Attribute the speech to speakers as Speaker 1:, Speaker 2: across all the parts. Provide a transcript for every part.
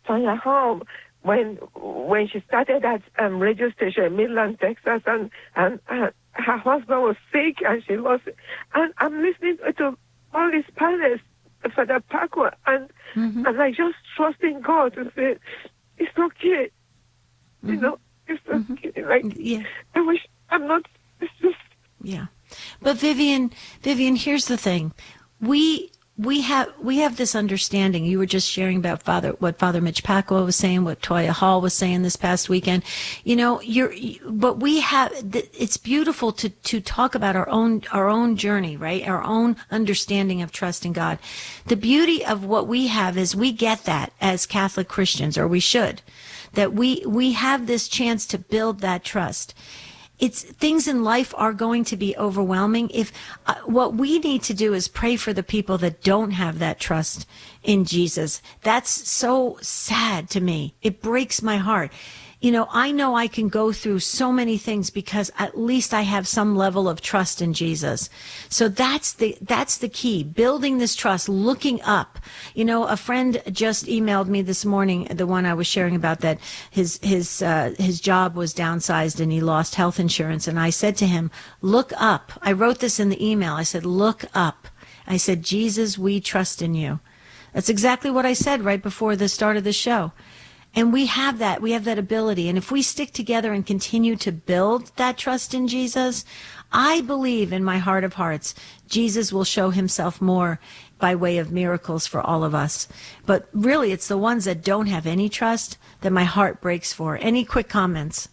Speaker 1: Tonya Hall when she started that radio station in Midland, Texas, and her husband was sick and she lost it. And I'm listening to all these parents, Father Paco, and I just trusting God to say, it's okay. You know, it's okay. Like, I wish I'm not, it's just.
Speaker 2: Yeah. But Vivian, here's the thing. We have this understanding. You were just sharing about what Father Mitch Pacwa was saying, what Toya Hall was saying this past weekend. You know, but we have. It's beautiful to talk about our own journey, right? Our own understanding of trust in God. The beauty of what we have is we get that as Catholic Christians, or we should, that we have this chance to build that trust. Things in life are going to be overwhelming. If what we need to do is pray for the people that don't have that trust in Jesus. That's so sad to me. It breaks my heart. You know I can go through so many things because at least I have some level of trust in Jesus. So that's the key, building this trust, looking up. You know, a friend just emailed me this morning, the one I was sharing about, that his job was downsized and he lost health insurance. And I said to him, look up. I wrote this in the email. I said, look up. I said, Jesus, we trust in you. That's exactly what I said right before the start of the show. And we have that ability. And if we stick together and continue to build that trust in Jesus, I believe in my heart of hearts, Jesus will show himself more by way of miracles for all of us. But really, it's the ones that don't have any trust that my heart breaks for. Any quick comments?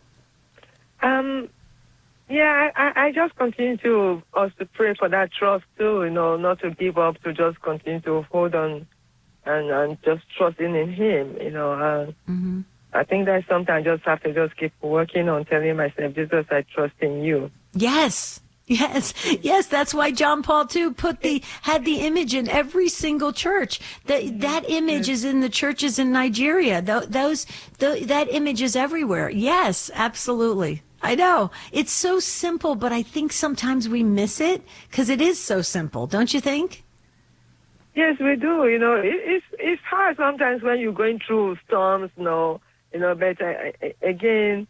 Speaker 1: I just continue to pray for that trust too, you know, not to give up, to just continue to hold on and just trusting in him, you know. I think that's something I just have to just keep working on, telling myself, Jesus, I trust in you.
Speaker 2: Yes. That's why John Paul II had the image in every single church. That image is in the churches in Nigeria. That image is everywhere. Yes, absolutely. I know. It's so simple, but I think sometimes we miss it because it is so simple. Don't you think?
Speaker 1: Yes, we do. You know, it's hard sometimes when you're going through storms, you know. But again,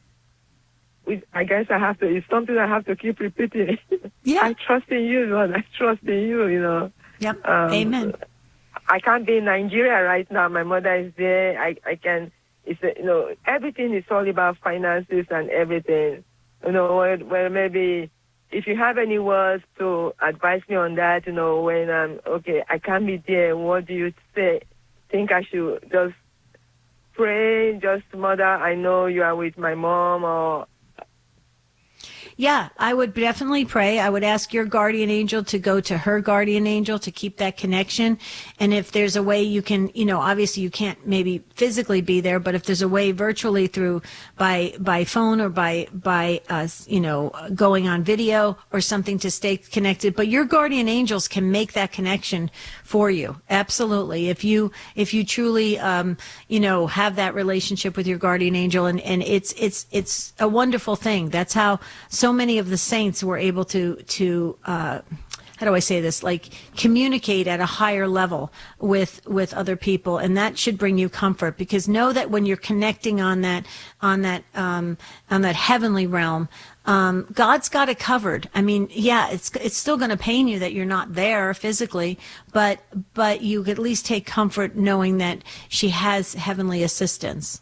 Speaker 1: I guess it's something I have to keep repeating.
Speaker 2: Yeah.
Speaker 1: I trust in you, Lord. I trust in you, you know.
Speaker 2: Yep. Amen.
Speaker 1: I can't be in Nigeria right now. My mother is there. I can, everything is all about finances and everything. You know, where maybe if you have any words to advise me on that, you know, when I can't be there, what do you think I should just pray? Just, Mother, I know you are with my mom, or...
Speaker 2: Yeah, I would definitely pray. I would ask your guardian angel to go to her guardian angel to keep that connection. And if there's a way you can, obviously you can't maybe physically be there, but if there's a way virtually by phone or by going on video or something to stay connected. But your guardian angels can make that connection for you. Absolutely. If you truly, have that relationship with your guardian angel, and it's a wonderful thing. That's how so many of the saints were able to how do I say this? Like, communicate at a higher level with other people, and that should bring you comfort, because know that when you're connecting on that heavenly realm, God's got it covered. I mean, yeah, it's still going to pain you that you're not there physically, but you at least take comfort knowing that she has heavenly assistance.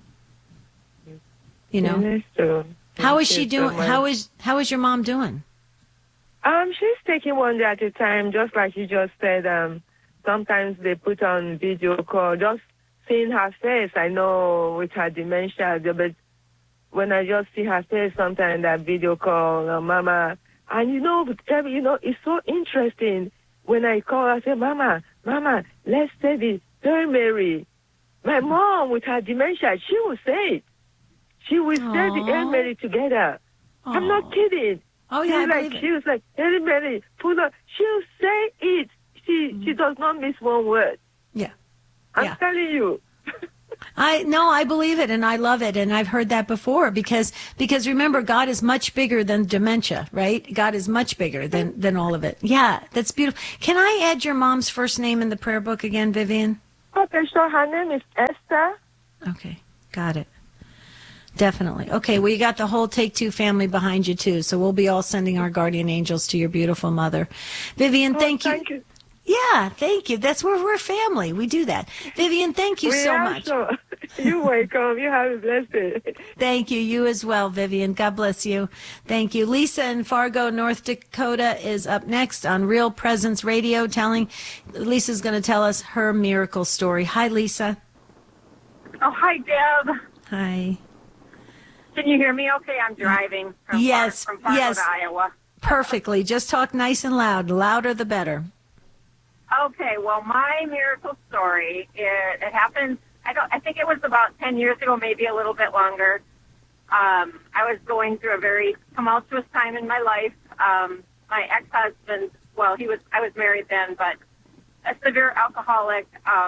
Speaker 2: How is she doing? How is your mom doing?
Speaker 1: She's taking one day at a time, just like you just said. Sometimes they put on video call, just seeing her face. I know with her dementia, but when I just see her face, sometimes that video call, Mama, and it's so interesting. When I call, I say, Mama, let's say the Hail Mary. My mom with her dementia, she will say it. She will say the Hail Mary together. Aww. I'm not kidding.
Speaker 2: Oh, yeah,
Speaker 1: she was like, Hail Mary, she'll say it. She does not miss one word.
Speaker 2: Yeah.
Speaker 1: I'm telling you.
Speaker 2: I believe it, and I love it, and I've heard that before, because remember, God is much bigger than dementia, right? God is much bigger than all of it. Yeah, that's beautiful. Can I add your mom's first name in the prayer book again, Vivian?
Speaker 1: Okay, sure. Her name is Esther.
Speaker 2: Okay, got it. Definitely. Okay, well, you got the whole Take Two family behind you, too, so we'll be all sending our guardian angels to your beautiful mother. Vivian, thank you.
Speaker 1: Thank you.
Speaker 2: Yeah, thank you. That's where we're family. We do that. Vivian, thank you so much.
Speaker 1: You're welcome. You have a blessed day.
Speaker 2: Thank you. You as well, Vivian. God bless you. Thank you. Lisa in Fargo, North Dakota is up next on Real Presence Radio. Lisa's going to tell us her miracle story. Hi, Lisa.
Speaker 3: Oh, hi, Deb.
Speaker 2: Hi.
Speaker 3: Can you hear me okay? I'm driving from Fargo to Iowa.
Speaker 2: Perfectly. Just talk nice and loud. The louder, the better.
Speaker 3: Okay, well, my miracle story, it happened, I think it was about 10 years ago, maybe a little bit longer. I was going through a very tumultuous time in my life. My ex-husband, I was married then, but a severe alcoholic,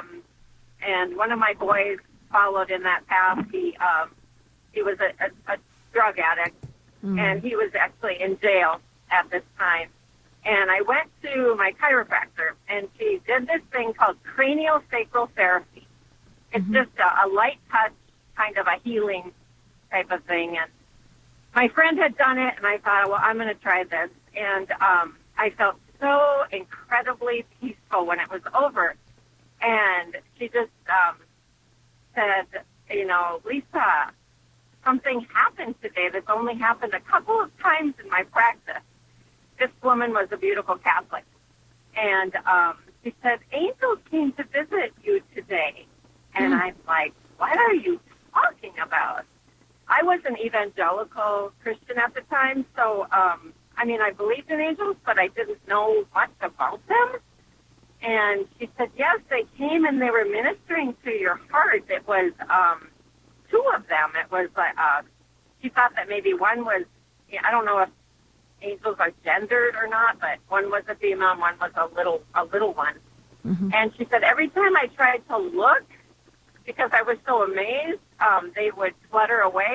Speaker 3: and one of my boys followed in that path. He was a drug addict, and he was actually in jail at this time. And I went to my chiropractor, and she did this thing called craniosacral therapy. It's just a light touch, kind of a healing type of thing. And my friend had done it, and I thought, well, I'm going to try this. And I felt so incredibly peaceful when it was over. And she just said, Lisa, something happened today that's only happened a couple of times in my practice. This woman was a beautiful Catholic. And she said, angels came to visit you today. And I'm like, what are you talking about? I was an evangelical Christian at the time, so, I believed in angels, but I didn't know much about them. And she said, yes, they came and they were ministering to your heart. It was two of them. It was, she thought that maybe one was, I don't know if angels are gendered or not, but one was a female, one was a little one. And she said every time I tried to look, because I was so amazed, they would flutter away.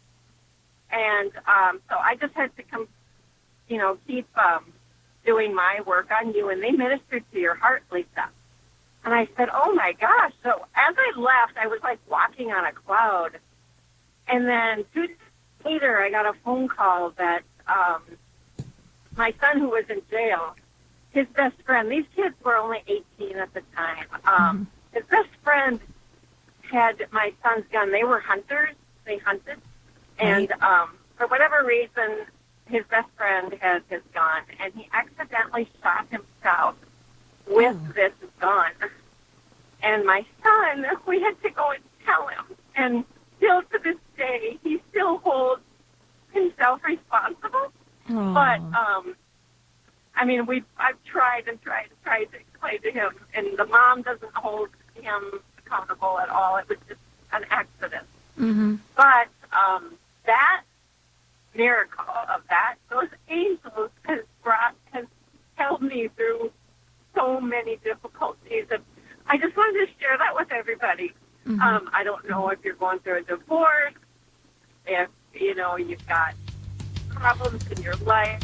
Speaker 3: And so I just had to keep doing my work on you, and they ministered to your heart, Lisa. And I said, oh my gosh. So as I left, I was like walking on a cloud. And then 2 days later, I got a phone call that my son, who was in jail, his best friend, these kids were only 18 at the time. His best friend had my son's gun. They were hunters. They hunted. And for whatever reason, his best friend has his gun, and he accidentally shot himself with this gun. And my son, we had to go and tell him. And still to this day, he still holds himself responsible. But, I've tried to explain to him, and the mom doesn't hold him accountable at all. It was just an accident. But that miracle of those angels has held me through so many difficulties. And I just wanted to share that with everybody. I don't know if you're going through a divorce, if, you've got problems in your life.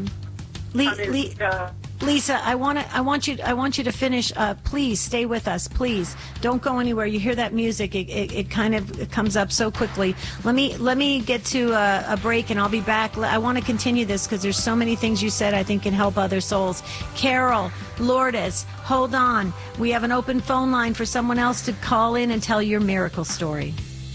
Speaker 2: Lisa, I want you to finish. Please stay with us. Please don't go anywhere. You hear that music? It kind of comes up so quickly. Let me get to a break, and I'll be back. I want to continue this because there's so many things you said I think can help other souls. Carol, Lourdes, hold on. We have an open phone line for someone else to call in and tell your miracle story.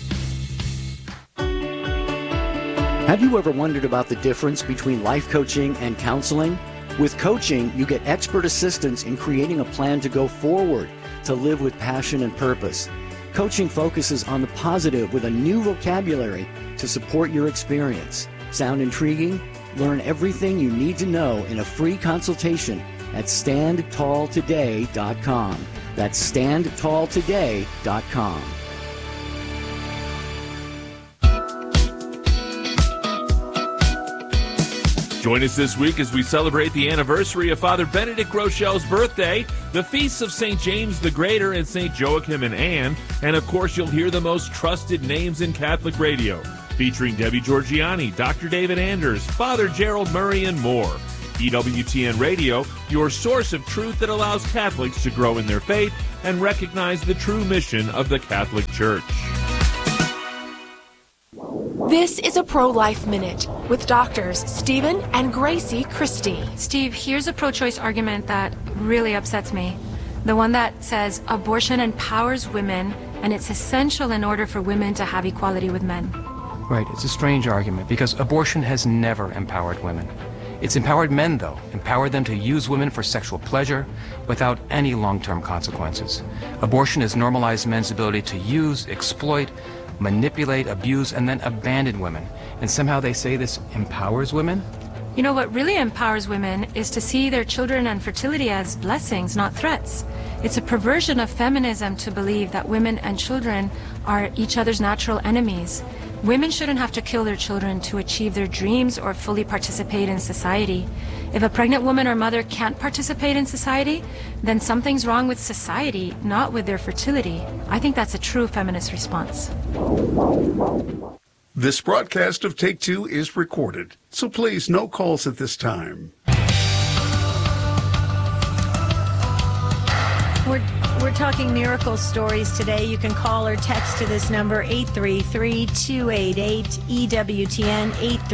Speaker 4: Have you ever wondered about the difference between life coaching and counseling? With coaching, you get expert assistance in creating a plan to go forward, to live with passion and purpose. Coaching focuses on the positive with a new vocabulary to support your experience. Sound intriguing? Learn everything you need to know in a free consultation at StandTallToday.com. That's StandTallToday.com.
Speaker 5: Join us this week as we celebrate the anniversary of Father Benedict Groeschel's birthday, the feasts of St. James the Greater and St. Joachim and Anne, and of course you'll hear the most trusted names in Catholic radio, featuring Debbie Georgianni, Dr. David Anders, Father Gerald Murray, and more. EWTN Radio, your source of truth that allows Catholics to grow in their faith and recognize the true mission of the Catholic Church.
Speaker 6: This is a Pro-Life Minute with doctors Stephen and Gracie Christie.
Speaker 7: Steve, here's a pro-choice argument that really upsets me. The one that says abortion empowers women and it's essential in order for women to have equality with men.
Speaker 8: Right, it's a strange argument because abortion has never empowered women. It's empowered men, though, empowered them to use women for sexual pleasure without any long-term consequences. Abortion has normalized men's ability to use, exploit, manipulate, abuse, and then abandon women. And somehow they say this empowers women?
Speaker 7: You know, what really empowers women is to see their children and fertility as blessings, not threats. It's a perversion of feminism to believe that women and children are each other's natural enemies. Women shouldn't have to kill their children to achieve their dreams or fully participate in society. If a pregnant woman or mother can't participate in society, then something's wrong with society, not with their fertility. I think that's a true feminist response.
Speaker 9: This broadcast of Take Two is recorded, so please no calls at this time.
Speaker 2: We're talking miracle stories today. You can call or text to this number, 833-288-EWTN,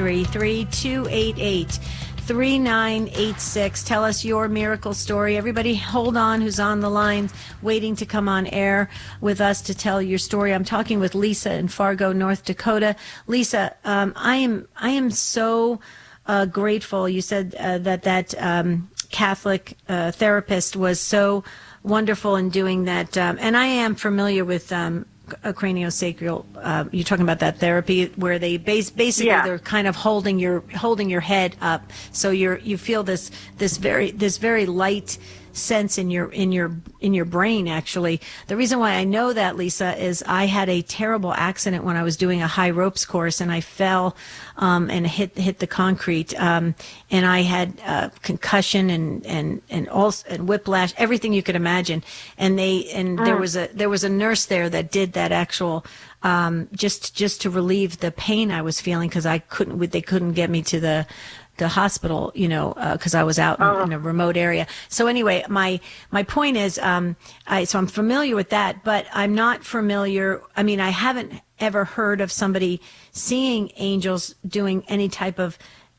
Speaker 2: 833-288-3986. Tell us your miracle story. Everybody hold on who's on the line waiting to come on air with us to tell your story. I'm talking with Lisa in Fargo, North Dakota. Lisa, I am so grateful. You said that Catholic therapist was so wonderful in doing that, and I am familiar with craniosacral. You're talking about that therapy where they basically they're kind of holding your head up, so you feel this very light sense in your brain. Actually, the reason why I know that, Lisa, is I had a terrible accident when I was doing a high ropes course, and I fell and hit the concrete, and I had concussion and whiplash, everything you could imagine. And there was a nurse there that did that actual just to relieve the pain I was feeling, because they couldn't get me to the hospital, because I was out in a remote area. So anyway, my point is, so I'm familiar with that, but I'm not familiar. I mean, I haven't ever heard of somebody seeing angels doing any type of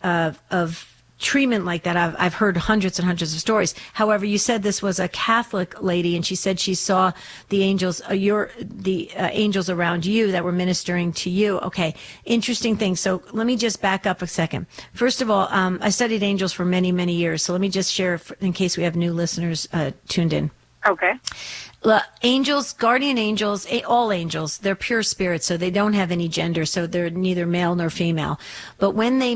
Speaker 2: treatment like that. I've heard hundreds and hundreds of stories. However, you said this was a Catholic lady, and she said she saw the angels, angels around you that were ministering to you. Okay, interesting thing. So let me just back up a second. First of all, I studied angels for many, many years. So let me just share, in case we have new listeners tuned in.
Speaker 3: Okay.
Speaker 2: Angels, guardian angels, all angels, they're pure spirits, so they don't have any gender, so they're neither male nor female. But when they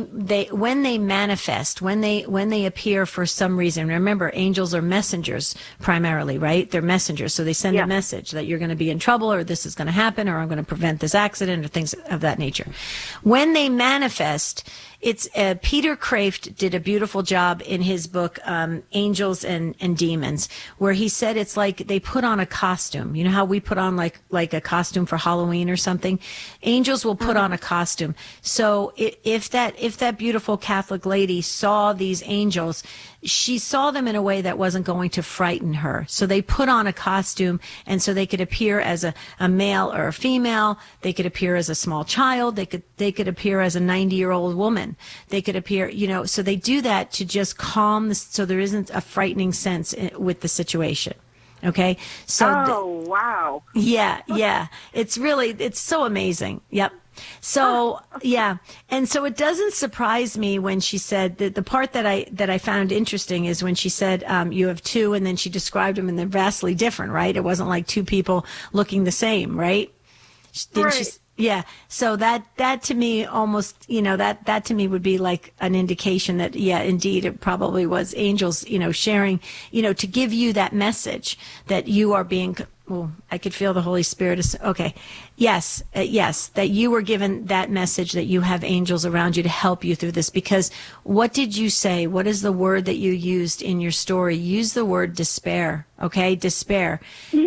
Speaker 2: manifest, when they appear for some reason, remember, angels are messengers primarily, right? They're messengers, so they send a message that you're going to be in trouble, or this is going to happen, or I'm going to prevent this accident, or things of that nature. When they manifest, it's Peter Kraft did a beautiful job in his book, Angels and Demons, where he said it's like they put on a costume. You know how we put on like a costume for Halloween or something? Angels will put on a costume. So if that beautiful Catholic lady saw these angels, she saw them in a way that wasn't going to frighten her. So they put on a costume, and so they could appear as a male or a female. They could appear as a small child. They could appear as a 90-year-old woman. They could appear, so they do that to just calm so there isn't a frightening sense with the situation. Okay. So
Speaker 3: wow.
Speaker 2: Yeah. It's so amazing. Yep. So, yeah. And so it doesn't surprise me when she said that the part that I found interesting is when she said, you have two, and then she described them and they're vastly different, right? It wasn't like two people looking the same, right? Didn't she? Yeah. So that to me almost, that to me would be like an indication that, yeah, indeed, it probably was angels, sharing, to give you that message that you are being, well, I could feel the Holy Spirit. Okay. Yes. That you were given that message that you have angels around you to help you through this. Because what did you say? What is the word that you used in your story? Use the word despair. Okay. Despair.
Speaker 3: Yeah.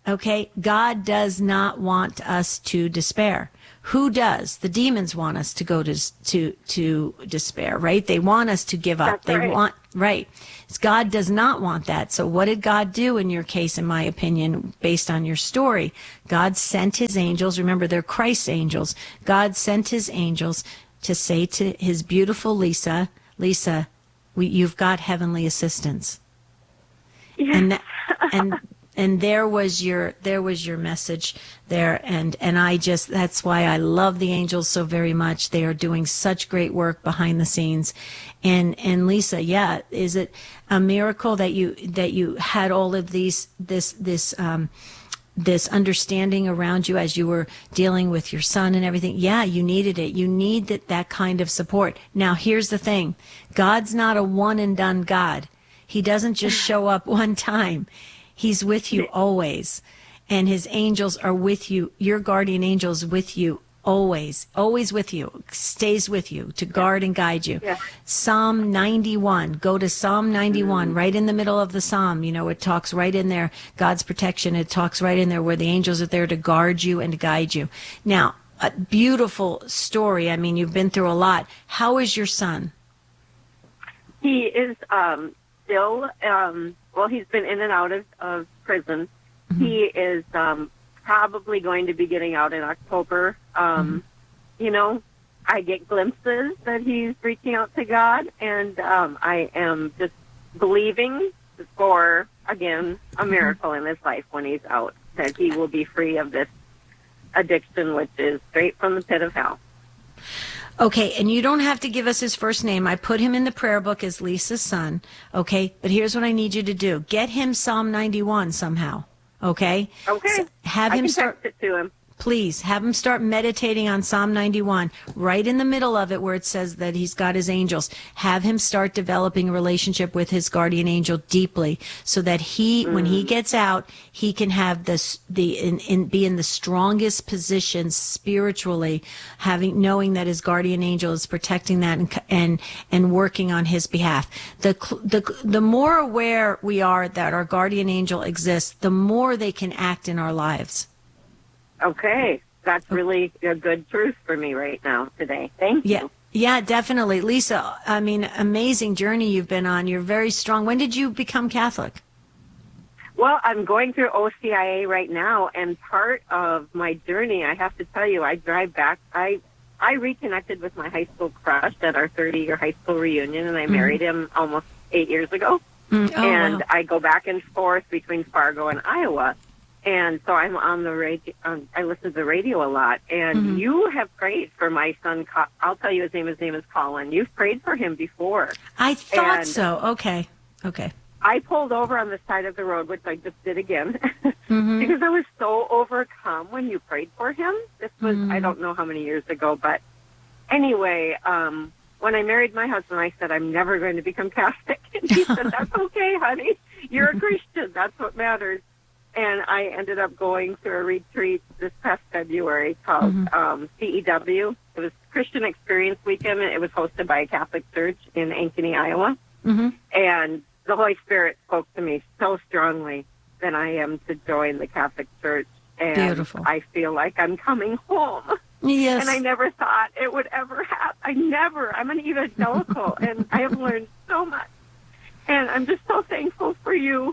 Speaker 2: Okay? God does not want us to despair. Who does? The demons want us to go to despair, right? They want us to give up. Right. God does not want that. So what did God do in your case, in my opinion, based on your story? God sent his angels. Remember, they're Christ's angels. God sent his angels to say to his beautiful Lisa, you've got heavenly assistance. Yes. And there was your message there, and that's why I love the angels so very much. They are doing such great work behind the scenes. And Lisa, yeah, is it a miracle that you had all of this understanding around you as you were dealing with your son and everything? Yeah, you needed it. You need that kind of support. Now, here's the thing. God's not a one and done God. He doesn't just show up one time. He's with you always. And his angels are with you. Your guardian angel is with you always. Always with you. Stays with you to guard and guide you. Yeah. Psalm 91. Go to Psalm 91. Right in the middle of the psalm. It talks right in there. God's protection. It talks right in there where the angels are there to guard you and to guide you. Now, a beautiful story. I mean, you've been through a lot. How is your son?
Speaker 3: He is still... he's been in and out of prison. Mm-hmm. He is probably going to be getting out in October. I get glimpses that he's reaching out to God, and I am just believing for, again, a miracle in his life when he's out, that he will be free of this addiction, which is straight from the pit of hell.
Speaker 2: Okay, and you don't have to give us his first name. I put him in the prayer book as Lisa's son, okay? But here's what I need you to do. Get him Psalm 91 somehow, okay?
Speaker 3: Okay.
Speaker 2: So have him
Speaker 3: text it to him.
Speaker 2: Please, have him start meditating on Psalm 91. Right in the middle of it where it says that he's got his angels. Have him start developing a relationship with his guardian angel deeply so that when he gets out, he can have be in the strongest position spiritually, knowing that his guardian angel is protecting that and working on his behalf. The more aware we are that our guardian angel exists, the more they can act in our lives.
Speaker 3: Okay. That's really a good truth for me right now today. Thank you.
Speaker 2: Yeah, definitely. Lisa, I mean, amazing journey you've been on. You're very strong. When did you become Catholic?
Speaker 3: Well, I'm going through OCIA right now, and part of my journey, I have to tell you, I drive back. I reconnected with my high school crush at our 30-year high school reunion, and I married him almost 8 years ago. Wow. I go back and forth between Fargo and Iowa. And so I'm on the radio. I listen to the radio a lot. And you have prayed for my son. I'll tell you his name. His name is Colin. You've prayed for him before.
Speaker 2: I thought so. Okay.
Speaker 3: I pulled over on the side of the road, which I just did again, because I was so overcome when you prayed for him. This was, I don't know how many years ago, but anyway, when I married my husband, I said, I'm never going to become Catholic. And he said, that's okay, honey. You're a Christian. That's what matters. And I ended up going to a retreat this past February called CEW. It was Christian Experience Weekend. It was hosted by a Catholic church in Ankeny, Iowa. And the Holy Spirit spoke to me so strongly that I am to join the Catholic Church. And
Speaker 2: beautiful.
Speaker 3: I feel like I'm coming home.
Speaker 2: Yes.
Speaker 3: And I never thought it would ever happen. I'm an evangelical, and I have learned so much. And I'm just so thankful for you.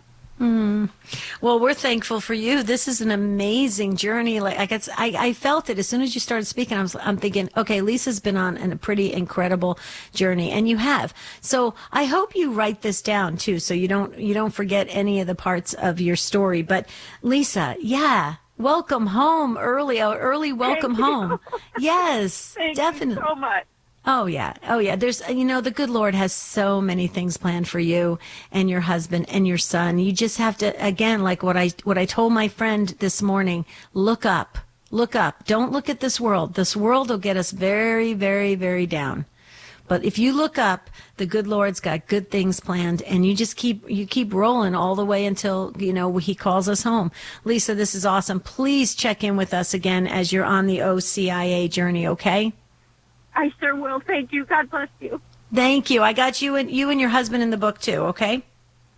Speaker 2: Well, we're thankful for you. This is an amazing journey. I felt it as soon as you started speaking. I'm thinking, okay, Lisa's been on a pretty incredible journey, and you have. So I hope you write this down too, so you don't forget any of the parts of your story. But Lisa, welcome home early welcome home. Yes,
Speaker 3: Thank
Speaker 2: definitely.
Speaker 3: you so much.
Speaker 2: Oh yeah. There's, the good Lord has so many things planned for you and your husband and your son. You just have to, again, like what I told my friend this morning, look up. Don't look at this world. This world will get us very, very, very down. But if you look up, the good Lord's got good things planned, and you just keep rolling all the way until, he calls us home. Lisa, this is awesome. Please check in with us again as you're on the OCIA journey, okay?
Speaker 3: I sure will. Thank you. God bless you.
Speaker 2: Thank you. I got you and your husband in the book too, okay?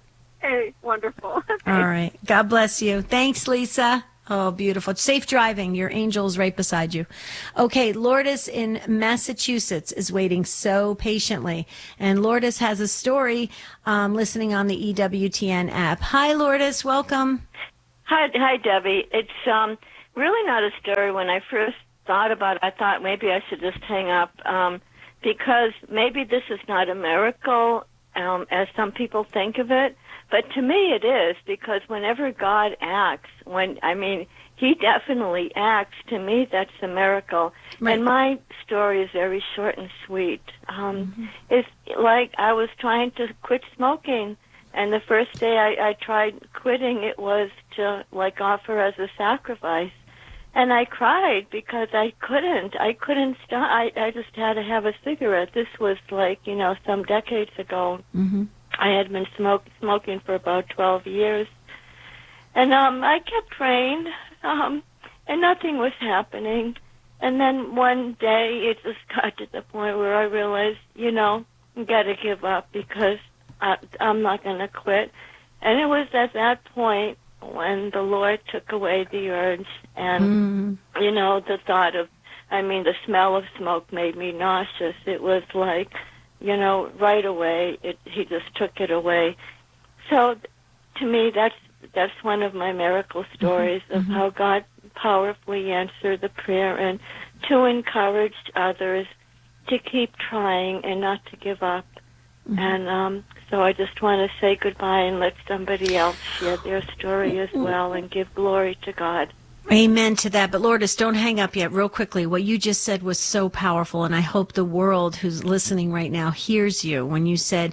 Speaker 3: Okay, wonderful.
Speaker 2: All right. God bless you. Thanks, Lisa. Oh, beautiful. Safe driving. Your angel's right beside you. Okay, Lourdes in Massachusetts is waiting so patiently. And Lourdes has a story listening on the EWTN app. Hi, Lourdes. Welcome.
Speaker 10: Hi, Debbie. It's really not a story. When I first thought about it, I thought maybe I should just hang up because maybe this is not a miracle as some people think of it. But to me it is, because whenever God acts, He definitely acts. To me, that's a miracle. Right. And my story is very short and sweet. It's like I was trying to quit smoking, and the first day I tried quitting, it was to offer as a sacrifice. And I cried because I couldn't stop. I just had to have a cigarette. This was some decades ago. Mm-hmm. I had been smoking for about 12 years. And I kept praying, and nothing was happening. And then one day it just got to the point where I realized, you got to give up because I'm not going to quit. And it was at that point when the Lord took away the urge and, the thought of, the smell of smoke made me nauseous. It was like, right away, He just took it away. So, to me, that's one of my miracle stories of how God powerfully answered the prayer and to encourage others to keep trying and not to give up. And so I just want to say goodbye and let somebody else share their story as well and give glory to God.
Speaker 2: Amen to that. But Lourdes, don't hang up yet. Real quickly, what you just said was so powerful, and I hope the world who's listening right now hears you when you said,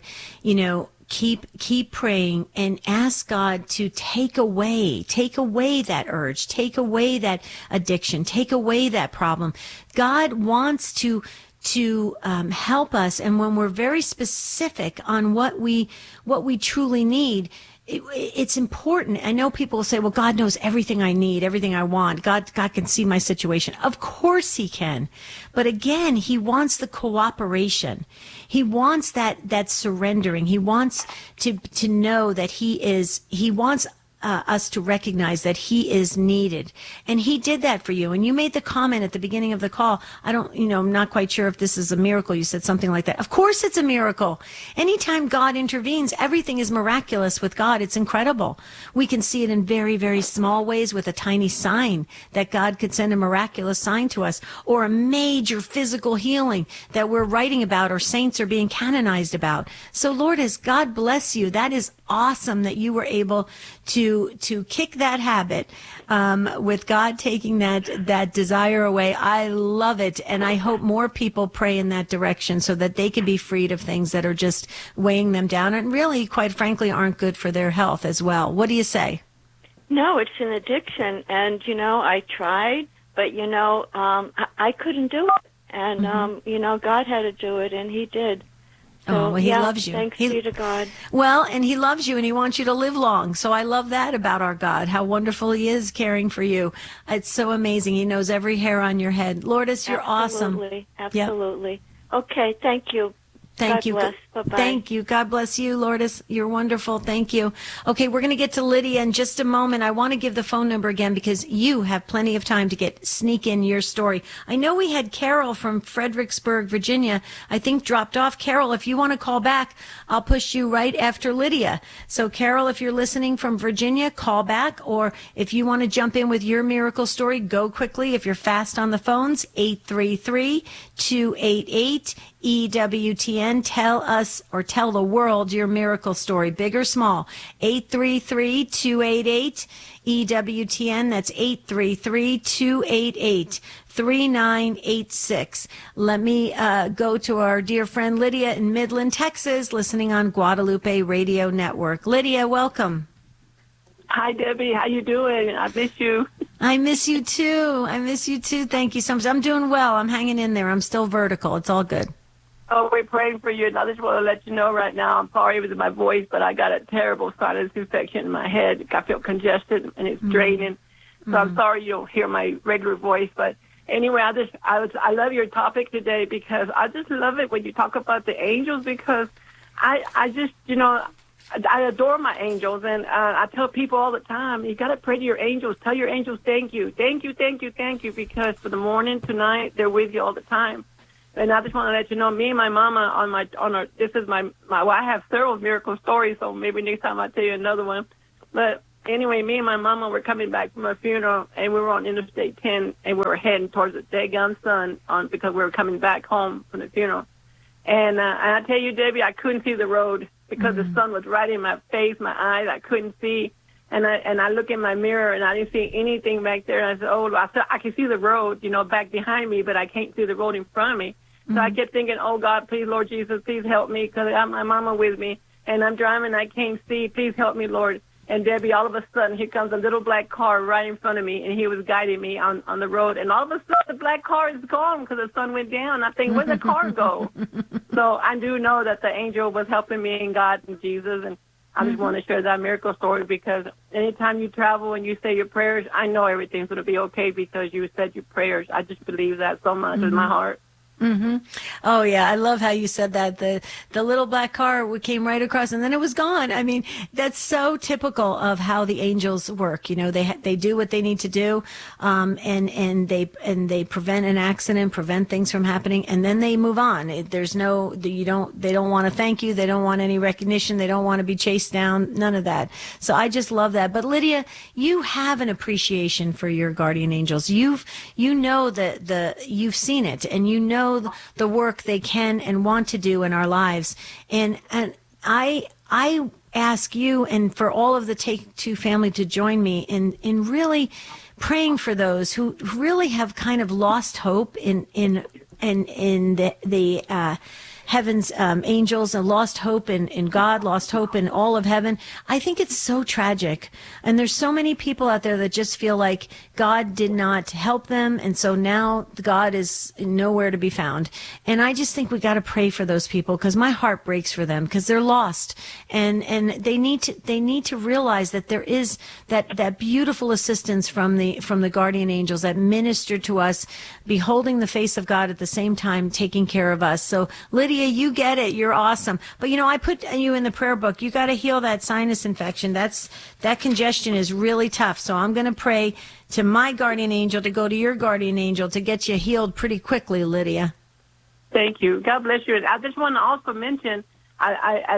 Speaker 2: keep praying and ask God to take away that urge, take away that addiction, take away that problem. God wants to help us, and when we're very specific on what we truly need, it's important. I know people will say, well, God knows everything I need, everything I want. God can see my situation. Of course He can. But again, He wants the cooperation. He wants that surrendering. He wants to know that He wants us to recognize that He is needed. And He did that for you. And you made the comment at the beginning of the call, I'm not quite sure if this is a miracle. You said something like that. Of course it's a miracle. Anytime God intervenes, everything is miraculous with God. It's incredible. We can see it in very, very small ways with a tiny sign that God could send a miraculous sign to us, or a major physical healing that we're writing about or saints are being canonized about. So Lourdes, God bless you. That is awesome that you were able to kick that habit with God taking that desire away. I love it, and I hope more people pray in that direction so that they can be freed of things that are just weighing them down and really, quite frankly, aren't good for their health as well. What do you say?
Speaker 10: No, it's an addiction, and I tried, but I couldn't do it, and God had to do it, and He did. So,
Speaker 2: He loves you.
Speaker 10: Thanks be to God.
Speaker 2: Well, and He loves you, and He wants you to live long. So I love that about our God, how wonderful He is caring for you. It's so amazing. He knows every hair on your head. Lourdes, you're awesome.
Speaker 10: Absolutely. Yep. Okay, thank you.
Speaker 2: Thank you.
Speaker 10: Bless. Bye-bye.
Speaker 2: Thank you. God bless you, Lourdes. You're wonderful. Thank you. Okay, we're going to get to Lydia in just a moment. I want to give the phone number again because you have plenty of time to sneak in your story. I know we had Carol from Fredericksburg, Virginia, I think dropped off. Carol, if you want to call back, I'll push you right after Lydia. So Carol, if you're listening from Virginia, call back. Or if you want to jump in with your miracle story, go quickly. If you're fast on the phones, 833-288 EWTN. Tell us or tell the world your miracle story, big or small. 833-288 EWTN. That's 833-288-3986. Let me go to our dear friend Lydia in Midland, Texas, listening on Guadalupe Radio Network. Lydia, welcome.
Speaker 11: Hi, Debbie. How you doing? I miss you.
Speaker 2: I miss you too. Thank you so much. I'm doing well. I'm hanging in there. I'm still vertical. It's all good.
Speaker 11: Oh, we're praying for you, and I just want to let you know right now, I'm sorry with my voice, but I got a terrible sinus infection in my head. I feel congested, and it's draining. So I'm sorry you don't hear my regular voice. But anyway, I love your topic today because I just love it when you talk about the angels, because I just, I adore my angels, and I tell people all the time, you got to pray to your angels. Tell your angels thank you, because for the morning, tonight, they're with you all the time. And I just want to let you know, me and my mama this is my well, I have several miracle stories, so maybe next time I'll tell you another one. But anyway, me and my mama were coming back from a funeral, and we were on Interstate 10, and we were heading towards the daggone sun because we were coming back home from the funeral. And I tell you, Debbie, I couldn't see the road because the sun was right in my face, my eyes. I couldn't see. And I look in my mirror, and I didn't see anything back there. And I said, I can see the road, back behind me, but I can't see the road in front of me. So I kept thinking, oh, God, please, Lord Jesus, please help me, because I got my mama with me, and I'm driving, I can't see. Please help me, Lord. And Debbie, all of a sudden, here comes a little black car right in front of me, and he was guiding me on the road. And all of a sudden, the black car is gone because the sun went down. I think, where'd the car go? So I do know that the angel was helping me in God and Jesus, and I just want to share that miracle story, because anytime you travel and you say your prayers, I know everything's going to be okay because you said your prayers. I just believe that so much in my heart.
Speaker 2: Mm-hmm. Oh yeah, I love how you said that. The little black car came right across, and then it was gone. I mean, that's so typical of how the angels work. They do what they need to do, and they prevent an accident, prevent things from happening, and then they move on. They don't want to thank you. They don't want any recognition. They don't want to be chased down. None of that. So I just love that. But Lydia, you have an appreciation for your guardian angels. You've seen it, and you know the work they can and want to do in our lives. And I ask you and for all of the Take Two family to join me in really praying for those who really have kind of lost hope in the heaven's angels, and lost hope in God, lost hope in all of heaven. I think it's so tragic. And there's so many people out there that just feel like God did not help them, and so now God is nowhere to be found. And I just think we got to pray for those people, because my heart breaks for them, because they're lost, and they need to realize that there is that beautiful assistance from the guardian angels that minister to us, beholding the face of God at the same time taking care of us. So Lydia, you get it. You're awesome. But I put you in the prayer book. You got to heal that sinus infection. That congestion is really tough. So I'm going to pray to my guardian angel to go to your guardian angel to get you healed pretty quickly, Lydia.
Speaker 11: Thank you. God bless you. I just want to also mention, when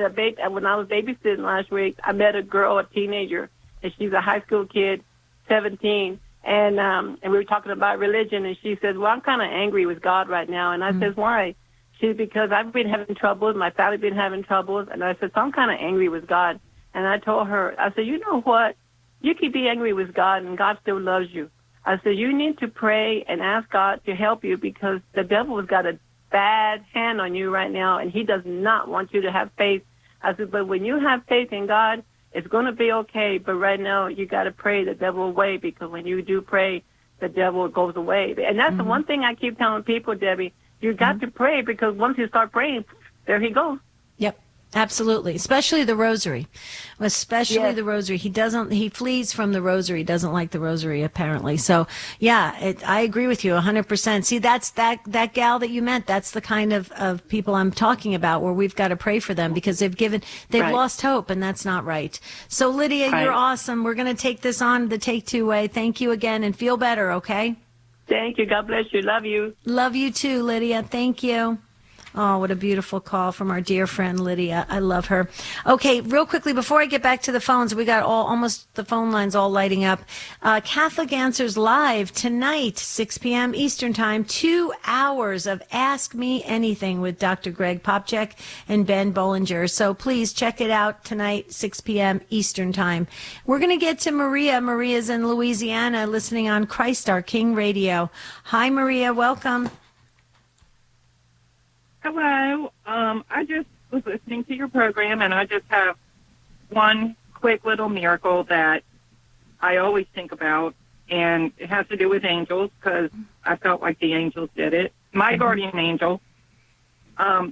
Speaker 11: I was babysitting last week, I met a girl, a teenager, and she's a high school kid, 17. And we were talking about religion, and she says, well, I'm kind of angry with God right now. And I says, why? She said, because I've been having troubles, my family's been having troubles. And I said, so I'm kind of angry with God. And I told her, I said, you know what? You can be angry with God, and God still loves you. I said, you need to pray and ask God to help you, because the devil has got a bad hand on you right now, and he does not want you to have faith. I said, but when you have faith in God, it's going to be okay. But right now, you got to pray the devil away, because when you do pray, the devil goes away. And that's the one thing I keep telling people, Debbie. You got to pray, because once you start praying, there he goes. Yep.
Speaker 2: Absolutely. Especially the rosary. The rosary. He flees from the rosary. He doesn't like the rosary, apparently. So, yeah, I agree with you 100%. See, that's that gal that you met. That's the kind of people I'm talking about, where we've got to pray for them, because they've lost hope, and that's not right. So, Lydia, You're awesome. We're going to take this on the Take Two way. Thank you again, and feel better, okay?
Speaker 11: Thank you. God bless you. Love you.
Speaker 2: Love you too, Lydia. Thank you. Oh, what a beautiful call from our dear friend Lydia. I love her. Okay, real quickly, before I get back to the phones, we got almost the phone lines all lighting up. Catholic Answers Live tonight, 6 p.m. Eastern Time, 2 hours of Ask Me Anything with Dr. Greg Popcak and Ben Bollinger. So please check it out tonight, 6 p.m. Eastern Time. We're going to get to Maria. Maria's in Louisiana, listening on Christ Our King Radio. Hi, Maria. Welcome.
Speaker 12: Hello. I just was listening to your program, and I just have one quick little miracle that I always think about, and it has to do with angels, because I felt like the angels did it. My guardian angel, our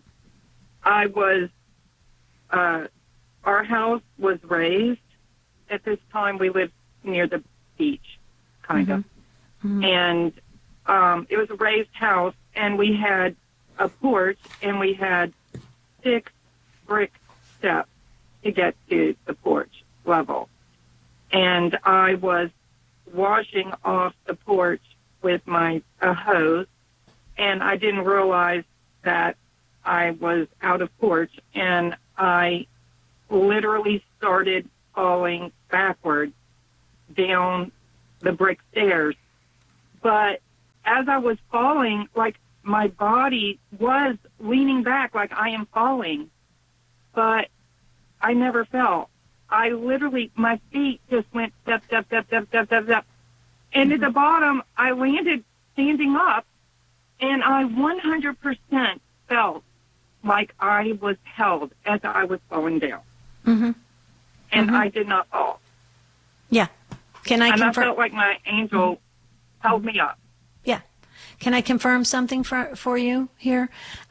Speaker 12: house was raised. At this time, we lived near the beach, kind of. And it was a raised house, and we had a porch, and we had 6 brick steps. to get to the porch level. And I was washing off the porch with a hose, and I didn't realize that I was out of porch, and I literally started falling backwards down the brick stairs. But as I was falling, like, my body was leaning back like I am falling, but I never fell. I literally, my feet just went step, step, step, step, step, step, step. And at the bottom, I landed standing up, and I 100% felt like I was held as I was falling down.
Speaker 2: Mm-hmm.
Speaker 12: And I did not fall.
Speaker 2: Yeah. Can I confirm?
Speaker 12: I felt like my angel held me up.
Speaker 2: Yeah. Can I confirm something for you here?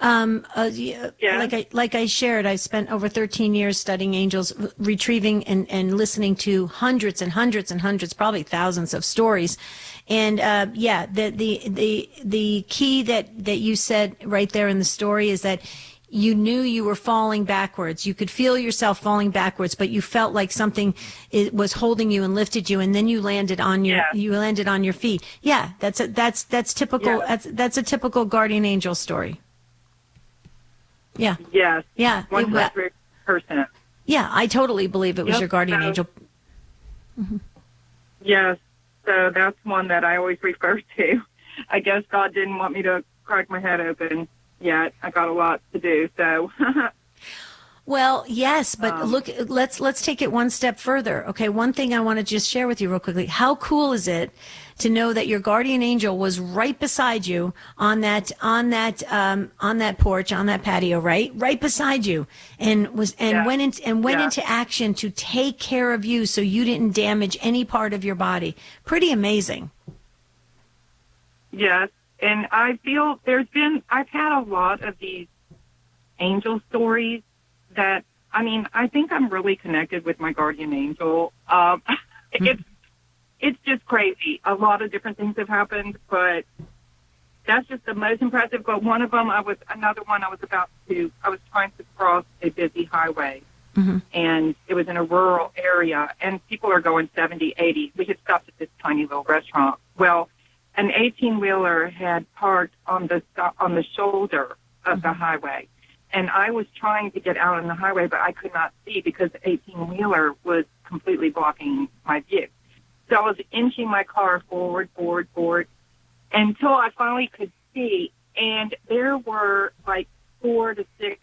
Speaker 2: Like I shared, I spent over 13 years studying angels, retrieving and listening to hundreds and hundreds and hundreds, probably thousands of stories. And the key that you said right there in the story is that you knew you were falling backwards. You could feel yourself falling backwards, but you felt like something was holding you and lifted you, and then you landed on your feet. Yeah, that's typical. Yeah. That's a typical guardian angel story. Yeah.
Speaker 12: Yes.
Speaker 2: Yeah.
Speaker 12: 100%.
Speaker 2: Yeah, I totally believe it was your guardian angel.
Speaker 12: Mm-hmm. Yes. So that's one that I always refer to. I guess God didn't want me to crack my head open yet. I got a lot to do, so.
Speaker 2: Well, yes, but look, let's take it one step further. Okay, one thing I want to just share with you real quickly. How cool is it to know that your guardian angel was right beside you on that porch, on that patio, right beside you, and went into action to take care of you so you didn't damage any part of your body. Pretty amazing.
Speaker 12: Yes. And I feel I've had a lot of these angel stories that, I mean, I think I'm really connected with my guardian angel. It's just crazy. A lot of different things have happened, but that's just the most impressive. But one of them, I was trying to cross a busy highway, and it was in a rural area, and people are going 70, 80. We had stopped at this tiny little restaurant. Well, an 18-wheeler had parked on the shoulder of the highway, and I was trying to get out on the highway, but I could not see because the 18-wheeler was completely blocking my view. So I was inching my car forward, until I finally could see, and there were like 4 to 6,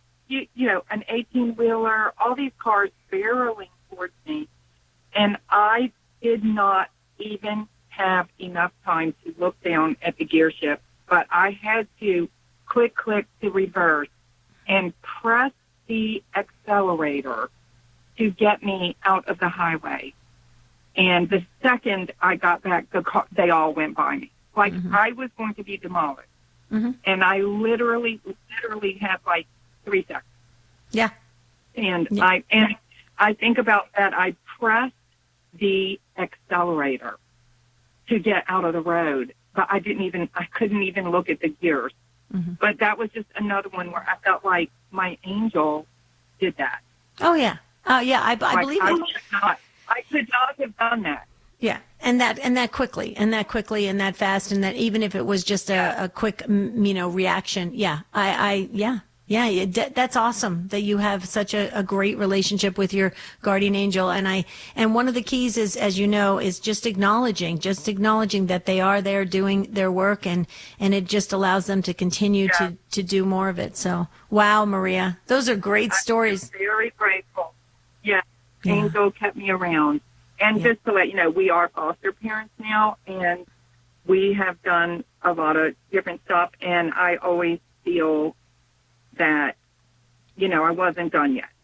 Speaker 12: an 18-wheeler, all these cars barreling towards me, and I did not even have enough time to look down at the gear shift, but I had to click to reverse and press the accelerator to get me out of the highway. And the second I got back, they all went by me. Like I was going to be demolished. And I literally had like 3 seconds.
Speaker 2: Yeah.
Speaker 12: And I think about that. I pressed the accelerator to get out of the road, but I couldn't even look at the gears. But that was just another one where I felt like my angel did that.
Speaker 2: Oh yeah. I believe it.
Speaker 12: I could not have done that.
Speaker 2: Yeah. And that quickly and that fast, and that even if it was just a quick, reaction. Yeah. That's awesome that you have such a great relationship with your guardian angel. And one of the keys is, as you know, is just acknowledging that they are there doing their work, and it just allows them to continue to do more of it. So, wow, Maria, those are great stories.
Speaker 12: I'm very grateful. Yeah. Angel kept me around. And just to let you know, we are foster parents now, and we have done a lot of different stuff, and I always feel that, I wasn't done yet.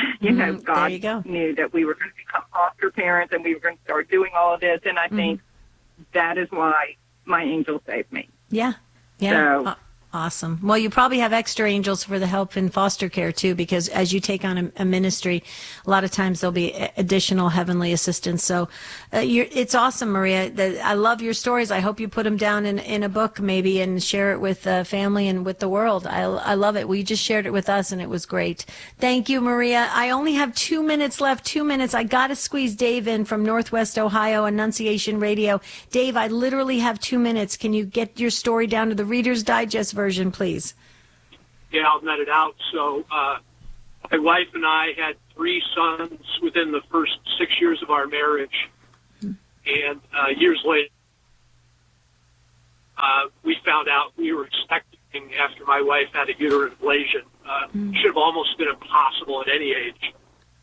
Speaker 12: God knew that we were going to become foster parents and we were going to start doing all of this. And I think that is why my angel saved me.
Speaker 2: Yeah.
Speaker 12: So
Speaker 2: Awesome. Well, you probably have extra angels for the help in foster care, too, because as you take on a ministry, a lot of times there'll be additional heavenly assistance. So it's awesome, Maria. I love your stories. I hope you put them down in a book maybe and share it with family and with the world. I love it. Well, you just shared it with us, and it was great. Thank you, Maria. I only have 2 minutes left. 2 minutes. I got to squeeze Dave in from Northwest Ohio, Annunciation Radio. Dave, I literally have 2 minutes. Can you get your story down to the Reader's Digest version, please?
Speaker 13: Yeah, I'll net it out. So my wife and I had 3 sons within the first 6 years of our marriage. And years later, we found out we were expecting after my wife had a uterine ablation. Should have almost been impossible at any age.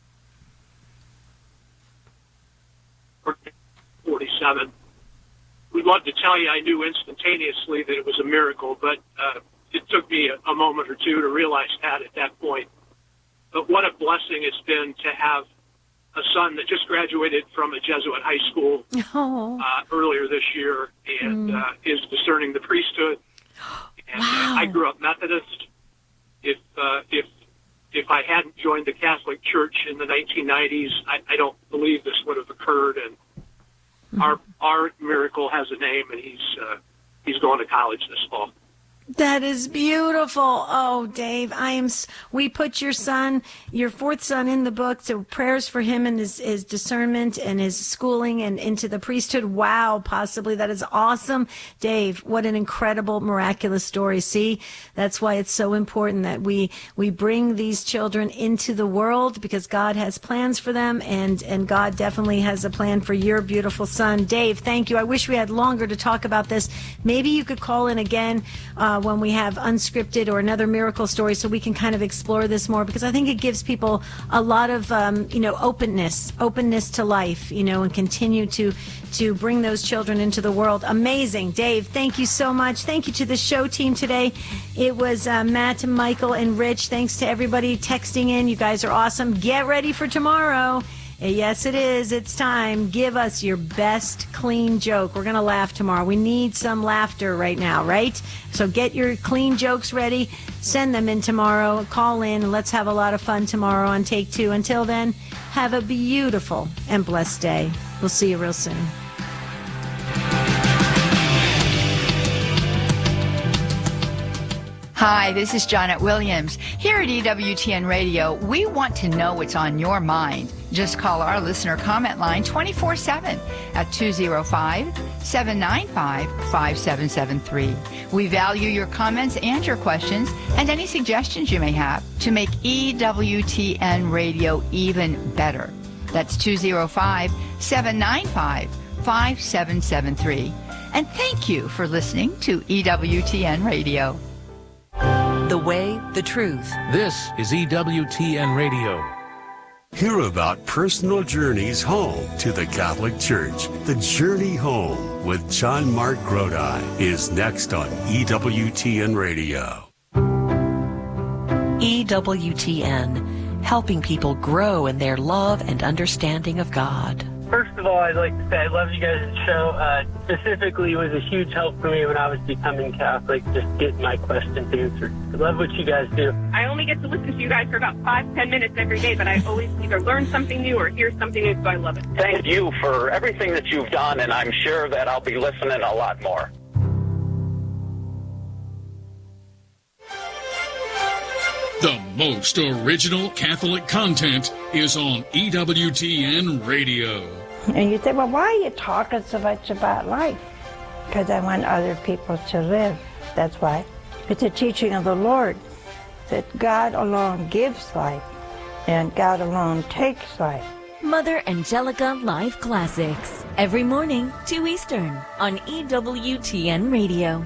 Speaker 13: 47. We'd love to tell you I knew instantaneously that it was a miracle, but it took me a moment or two to realize that at that point. But what a blessing it's been to have a son that just graduated from a Jesuit high school earlier this year and is discerning the priesthood. And I grew up Methodist. If I hadn't joined the Catholic Church in the 1990s, I don't believe this would have occurred. And our miracle has a name, and he's going to college this fall.
Speaker 2: That is beautiful. Oh, Dave, we put your 4th son in the book. So prayers for him and his discernment and his schooling and into the priesthood. Wow, possibly. That is awesome. Dave, what an incredible, miraculous story. See, that's why it's so important that we bring these children into the world because God has plans for them and God definitely has a plan for your beautiful son. Dave, thank you. I wish we had longer to talk about this. Maybe you could call in again, when we have unscripted or another miracle story so we can kind of explore this more because I think it gives people a lot of, openness to life, and continue to bring those children into the world. Amazing. Dave, thank you so much. Thank you to the show team today. It was Matt, Michael, and Rich. Thanks to everybody texting in. You guys are awesome. Get ready for tomorrow. Yes, it is. It's time. Give us your best clean joke. We're going to laugh tomorrow. We need some laughter right now, right? So get your clean jokes ready. Send them in tomorrow. Call in and let's have a lot of fun tomorrow on Take Two. Until then, have a beautiful and blessed day. We'll see you real soon.
Speaker 14: Hi, this is Janet Williams. Here at EWTN Radio, we want to know what's on your mind. Just call our listener comment line 24/7 at 205-795-5773. We value your comments and your questions and any suggestions you may have to make EWTN Radio even better. That's 205-795-5773. And thank you for listening to EWTN Radio.
Speaker 15: The way, the truth.
Speaker 5: This is EWTN Radio.
Speaker 16: Hear about personal journeys home to the Catholic Church. The Journey Home with John Mark Grodi is next on EWTN Radio.
Speaker 15: EWTN, helping people grow in their love and understanding of God.
Speaker 17: First of all, I'd like to say I love you guys' show. Specifically, it was a huge help for me when I was becoming Catholic, just getting my questions answered. I love what you guys do.
Speaker 18: I only get to listen to you guys for about 5-10 minutes every day, but I always either learn something new or hear something new, so I love it.
Speaker 19: Thank you for everything that you've done, and I'm sure that I'll be listening a lot more.
Speaker 20: The most original Catholic content is on EWTN Radio.
Speaker 21: And you say, well, why are you talking so much about life? Because I want other people to live. That's why. It's a teaching of the Lord that God alone gives life and God alone takes life.
Speaker 22: Mother Angelica Live Classics. Every morning, 2 Eastern on EWTN Radio.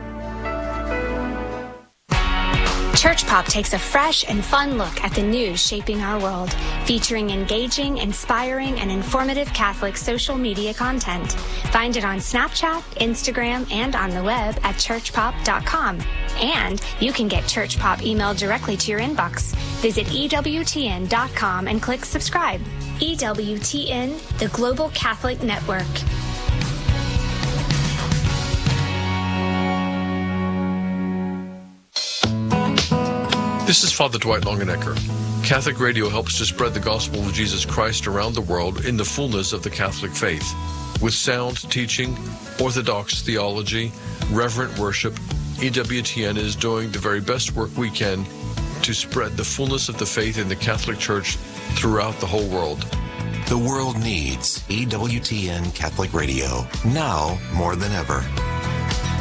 Speaker 23: Church Pop takes a fresh and fun look at the news shaping our world, featuring engaging, inspiring, and informative Catholic social media content. Find it on Snapchat, Instagram, and on the web at churchpop.com. And you can get Church Pop emailed directly to your inbox. Visit EWTN.com and click subscribe. EWTN, the Global Catholic Network.
Speaker 1: This is Father Dwight Longenecker. Catholic Radio helps to spread the gospel of Jesus Christ around the world in the fullness of the Catholic faith. With sound teaching, orthodox theology, reverent worship, EWTN is doing the very best work we can to spread the fullness of the faith in the Catholic Church throughout the whole world.
Speaker 4: The world needs EWTN Catholic Radio, now more than ever.